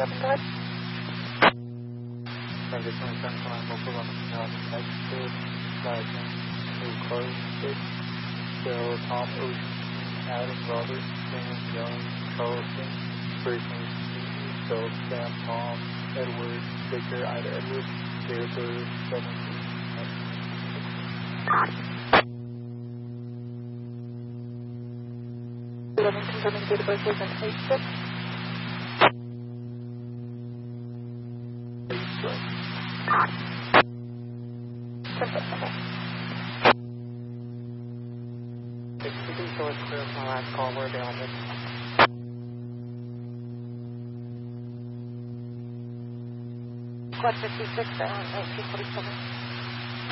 11, go ahead. Target 27 on local on the exit, flagging, new car, Bill, Tom, Ocean, Adam, Robert, Sam, Young, Carlson, Grayson, Bill, Sam, Tom, Edward, Victor, Ida, Edward, David, 7, 11, confirming date of birth was an 8-6. If you can show us clear from the last call, we're available. Squad 56, 1947.